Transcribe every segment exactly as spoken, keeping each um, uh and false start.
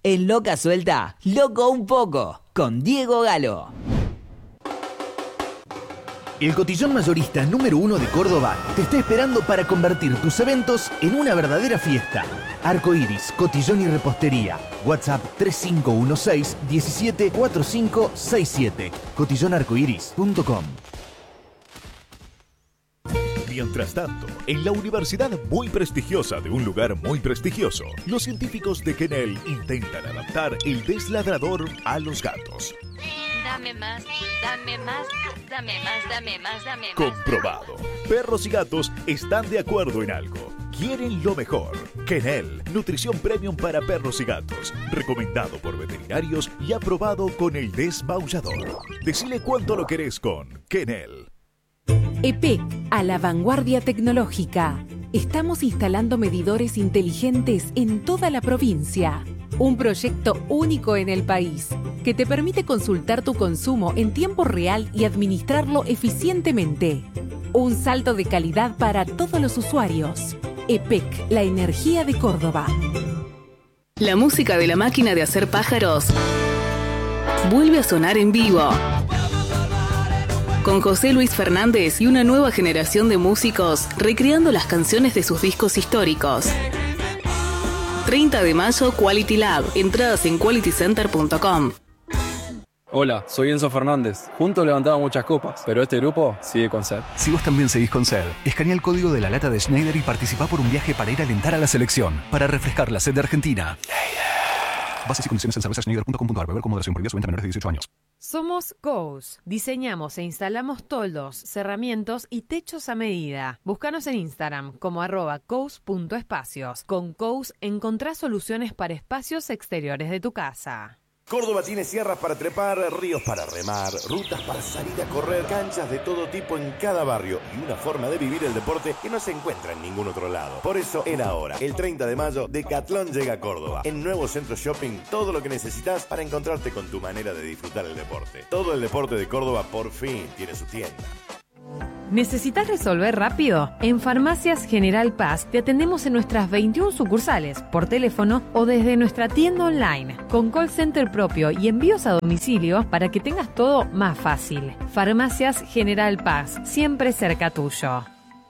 En Loca Suelta, loco un poco, con Diego Galo. El cotillón mayorista número uno de Córdoba te está esperando para convertir tus eventos en una verdadera fiesta. Arco Iris, cotillón y repostería. WhatsApp tres cinco uno seis, uno siete cuatro cinco seis siete. cotillón arcoiris punto com. Mientras tanto, en la universidad muy prestigiosa de un lugar muy prestigioso, los científicos de Kennel intentan adaptar el desladrador a los gatos. Dame más, dame más, dame más, dame más, dame más. Comprobado. Perros y gatos están de acuerdo en algo. Quieren lo mejor. Kennel, nutrición premium para perros y gatos. Recomendado por veterinarios y aprobado con el desmaullador. Decile cuánto lo querés con Kennel. E P E C, a la vanguardia tecnológica. Estamos instalando medidores inteligentes en toda la provincia. Un proyecto único en el país que te permite consultar tu consumo en tiempo real y administrarlo eficientemente. Un salto de calidad para todos los usuarios. E P E C, la energía de Córdoba. La música de la máquina de hacer pájaros vuelve a sonar en vivo. Con José Luis Fernández y una nueva generación de músicos recreando las canciones de sus discos históricos. treinta de mayo, Quality Lab. Entradas en quality center punto com. Hola, soy Enzo Fernández. Juntos levantamos muchas copas, pero este grupo sigue con sed. Si vos también seguís con sed, escanea el código de la lata de Schneider y participá por un viaje para ir a alentar a la selección, para refrescar la sed de Argentina. Bases y condiciones en cerveza schneider punto com punto a r. Beber con moderación. Prohibido su venta a menores de dieciocho años. Somos Cows. Diseñamos e instalamos toldos, cerramientos y techos a medida. Búscanos en Instagram como arroba cows punto espacios. Con Cows encontrás soluciones para espacios exteriores de tu casa. Córdoba tiene sierras para trepar, ríos para remar, rutas para salir a correr, canchas de todo tipo en cada barrio y una forma de vivir el deporte que no se encuentra en ningún otro lado. Por eso, en ahora, el treinta de mayo, Decathlon llega a Córdoba. En Nuevo Centro Shopping, todo lo que necesitas para encontrarte con tu manera de disfrutar el deporte. Todo el deporte de Córdoba por fin tiene su tienda. ¿Necesitas resolver rápido? En Farmacias General Paz te atendemos en nuestras veintiuna sucursales, por teléfono o desde nuestra tienda online, con call center propio y envíos a domicilio para que tengas todo más fácil. Farmacias General Paz, siempre cerca tuyo.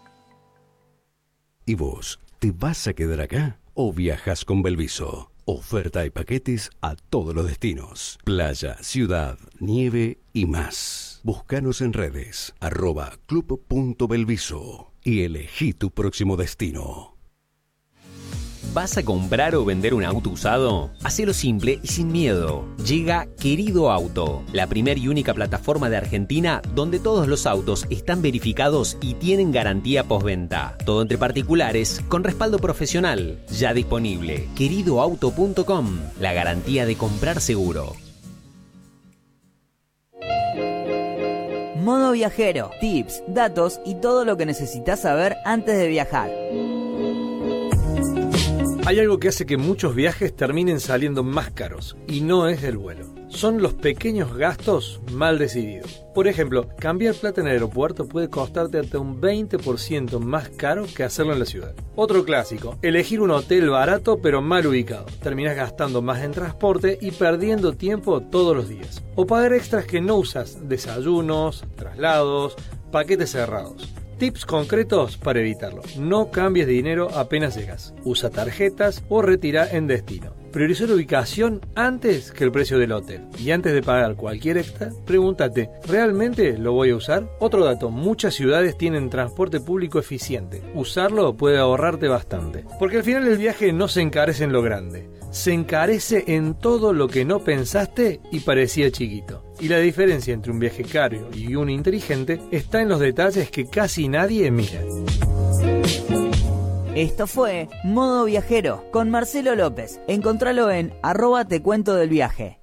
¿Y vos, te vas a quedar acá o viajas con Belviso? Oferta y paquetes a todos los destinos. Playa, ciudad, nieve y más. Búscanos en redes, arroba club punto belviso y elegí tu próximo destino. ¿Vas a comprar o vender un auto usado? Hacelo simple y sin miedo. Llega Querido Auto, la primera y única plataforma de Argentina donde todos los autos están verificados y tienen garantía postventa. Todo entre particulares, con respaldo profesional. Ya disponible. querido auto punto com, la garantía de comprar seguro. Modo viajero, tips, datos y todo lo que necesitas saber antes de viajar. Hay algo que hace que muchos viajes terminen saliendo más caros, y no es el vuelo. Son los pequeños gastos mal decididos. Por ejemplo, cambiar plata en el aeropuerto puede costarte hasta un veinte por ciento más caro que hacerlo en la ciudad. Otro clásico, elegir un hotel barato pero mal ubicado. Terminas gastando más en transporte y perdiendo tiempo todos los días. O pagar extras que no usas, desayunos, traslados, paquetes cerrados. Tips concretos para evitarlo. No cambies de dinero apenas llegas. Usa tarjetas o retira en destino. Prioriza la ubicación antes que el precio del hotel. Y antes de pagar cualquier extra, pregúntate, ¿realmente lo voy a usar? Otro dato, muchas ciudades tienen transporte público eficiente. Usarlo puede ahorrarte bastante. Porque al final el viaje no se encarece en lo grande. Se encarece en todo lo que no pensaste y parecía chiquito. Y la diferencia entre un viaje caro y un inteligente está en los detalles que casi nadie mira. Esto fue Modo Viajero con Marcelo López. Encontralo en arroba te cuento del viaje.